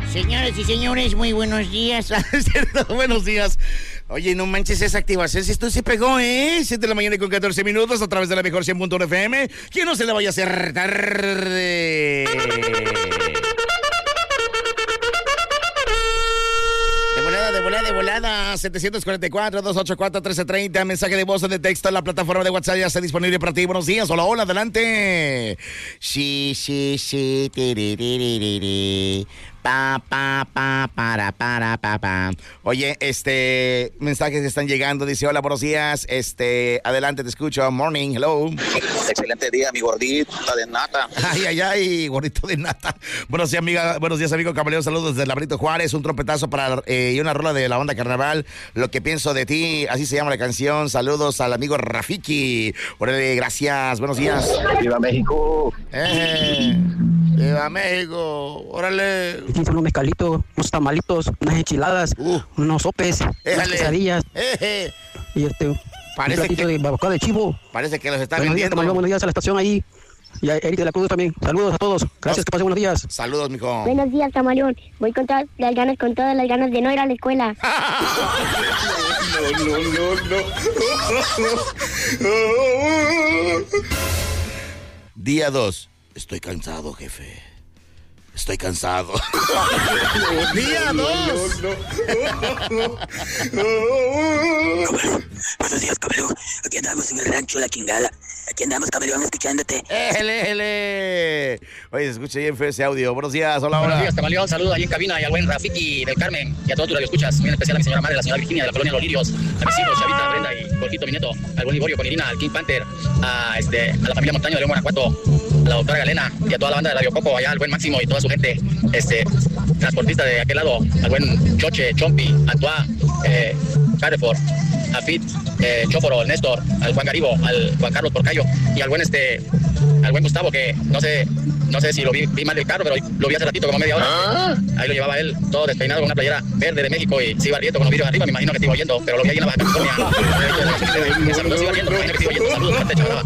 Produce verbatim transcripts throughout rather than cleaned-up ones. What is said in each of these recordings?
Señoras y señores, muy buenos días. Buenos días. Oye, no manches esa activación. Si esto se pegó, ¿eh? siete de la mañana con catorce minutos a través de la mejor cien punto uno F M. Que no se le vaya a hacer tarde. De volada, de volada, de volada. setecientos cuarenta y cuatro, doscientos ochenta y cuatro, trece treinta. Mensaje de voz o de texto en la plataforma de WhatsApp ya está disponible para ti. Buenos días. Hola, hola, adelante. Sí, sí, sí. Tiriririri. Pa, pa, pa, para, para, pa, pa. Oye, este, mensajes que están llegando. Dice, hola, buenos días. Este, adelante, te escucho. Morning, hello. Excelente día, mi gordito de nata. Ay, ay, ay, gordito de nata. Buenos días, amiga. Buenos días, amigo Camaleón. Saludos desde Labrito Juárez. Un trompetazo para eh, y una rola de la banda Carnaval. Lo que pienso de ti. Así se llama la canción. Saludos al amigo Rafiki. Órale, gracias. Buenos días. ¡Viva México! Eh, ¡Viva México! Órale. Aquí son unos mezcalitos, unos tamalitos, unas enchiladas, uh, unos sopes, éjale, unas quesadillas. Eje. Y este, parece un platito que, de barbacoa de chivo. Parece que los está buenos vendiendo. Días, buenos días a la estación ahí. Y a Eric de la Cruz también. Saludos a todos. Gracias, que pasen buenos días. Saludos, mijo. Buenos días, Camaleón. Voy con todas las ganas, con todas las ganas de no ir a la escuela. No, no, no, no. Día dos. Estoy cansado, jefe. Estoy cansado. Día dos. Buenos días, Camaleón. Aquí andamos en el rancho La Chingada. Aquí andamos, Camaleón, escuchándote. ¡Éjele, éjele! Oye, se escucha bien feo ese audio. Buenos días, hola, hola. Buenos días, Camaleón. Saludos ahí en cabina y al buen Rafiki del Carmen y a todos los que escuchas. Muy en especial a mi señora madre, la señora Virginia de la colonia Los Lirios, a mis hijos, Chavita, Brenda y Jorgito, mi nieto, al buen Liborio con Irina, al King Panther, a, este, a la familia Montaño de León, Guanajuato, a la doctora Galena y a toda la banda de Radio Coco, allá al buen Máximo y toda su gente, este, transportista de aquel lado, al buen Choche, Chompi, Antoine, eh, Carrefour, a Fit, eh, Chóforo, el Néstor, al Juan Garibo, al Juan Carlos Porcayo y al buen este, al buen Gustavo, que no sé, no sé si lo vi, vi mal del carro, pero lo vi hace ratito, como media hora. ¿Ah? Ahí lo llevaba él, todo despeinado con una playera verde de México y se iba riendo con los vidrios arriba, me imagino que te iba oyendo, pero lo vi ahí en la Baja California. Me saludó, se iba riendo, me imagino que te iba oyendo. Saludos, gente chavalada.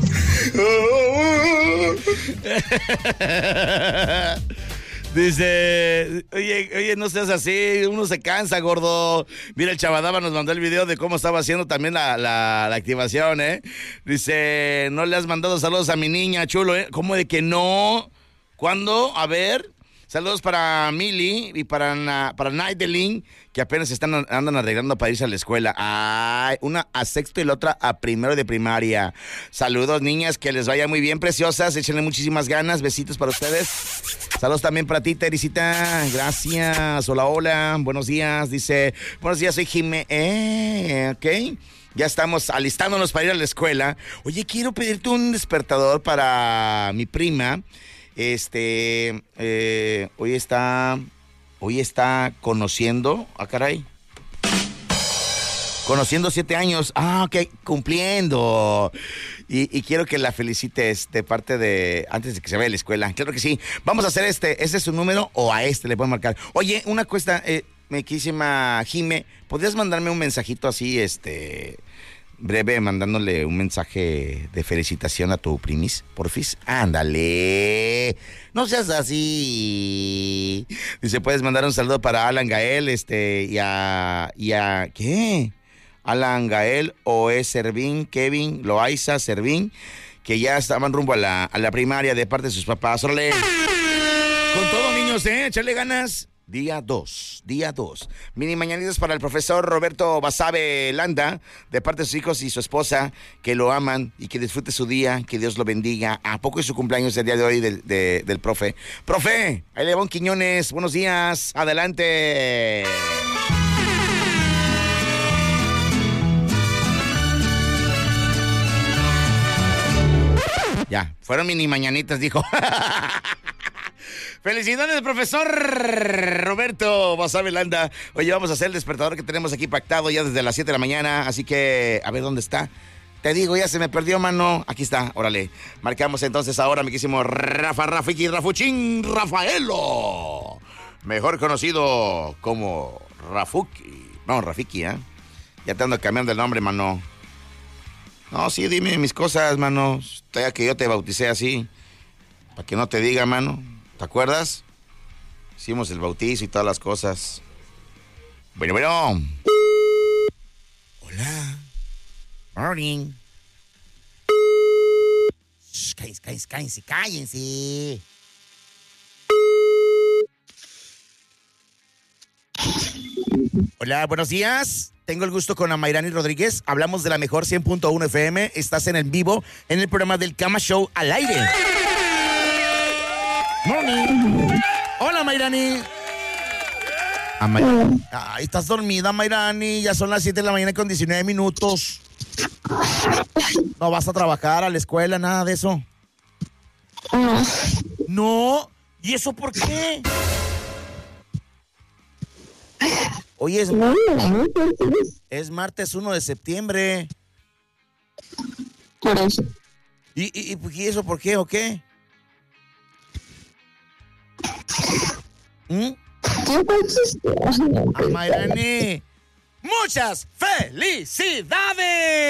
Dice, oye, oye, no seas así, uno se cansa, gordo. Mira, el Chavadaba nos mandó el video de cómo estaba haciendo también la, la, la activación, ¿eh? Dice, no le has mandado saludos a mi niña, chulo, ¿eh? ¿Cómo de que no? ¿Cuándo? A ver. Saludos para Mili y para, para Naidelin, que apenas están andan arreglando para irse a la escuela. Ay, una a sexto y la otra a primero de primaria. Saludos, niñas, que les vaya muy bien, preciosas. Échenle muchísimas ganas. Besitos para ustedes. Saludos también para ti, Teresita. Gracias. Hola, hola. Buenos días. Dice, buenos días, soy Jimé. Eh, ok. Ya estamos alistándonos para ir a la escuela. Oye, quiero pedirte un despertador para mi prima. Este, eh, hoy está, hoy está conociendo, ah, caray, conociendo siete años, ah, ok, cumpliendo, y, y quiero que la felicites de parte de, antes de que se vaya a la escuela, claro que sí, vamos a hacer este, ¿ese es su número o a este le pueden marcar? Oye, una cuesta, eh, me quisima Jime, ¿podrías mandarme un mensajito así, este... breve, mandándole un mensaje de felicitación a tu primis, porfis? Ándale, no seas así. Dice, puedes mandar un saludo para Alan Gael, este, y a, y a, ¿qué? Alan Gael, Oe Servín, Kevin, Loaiza Servín, que ya estaban rumbo a la, a la primaria de parte de sus papás. ¡Órale! Con todo, niños, ¿eh? Échale ganas. Día dos, día dos. Mini mañanitas para el profesor Roberto Basabe Landa, de parte de sus hijos y su esposa, que lo aman y que disfrute su día, que Dios lo bendiga. ¿A poco es su cumpleaños el día de hoy del, de, del profe? Profe, ahí le va un Quiñones, buenos días, adelante. Ya, fueron mini mañanitas, dijo. Felicidades, profesor Roberto Basabe Landa. Oye, vamos a hacer el despertador que tenemos aquí pactado ya desde las siete de la mañana, así que, a ver, ¿dónde está? Te digo, ya se me perdió, mano. Aquí está, órale. Marcamos entonces ahora, mi quísimo Rafa, Rafiki, Rafuchín, Rafaelo. Mejor conocido como Rafuki. No, Rafiki, ¿eh? Ya te ando cambiando el nombre, mano. No, sí, dime mis cosas, mano. Ya que yo te bauticé así. Para que no te diga, mano. ¿Te acuerdas? Hicimos el bautizo y todas las cosas. Bueno, bueno. Hola. Morning. Shh, cállense, cállense, cállense, cállense. Hola, buenos días. Tengo el gusto con Amairani Rodríguez. Hablamos de la mejor cien punto uno F M. Estás en el vivo en el programa del Cama Show al aire. Morning. Hola, Mayrani. Amay... Ay, estás dormida, Mayrani. Ya son las siete de la mañana con diecinueve minutos. No vas a trabajar, a la escuela, nada de eso. No. No. ¿Y eso por qué? Hoy es, No, no, es martes uno de septiembre. por eso. ¿Y, y, y eso por qué o qué? ¿Mm? ¿Qué consiste? A Mayrani, muchas felicidades.